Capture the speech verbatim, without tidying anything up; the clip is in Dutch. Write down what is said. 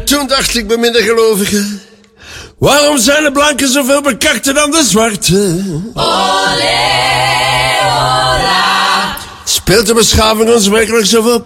toen dacht ik bij minder gelovigen, waarom zijn de blanken zoveel bekakter dan de zwarte? Olé, ola. Speelt de beschaving ons werkelijk zo op?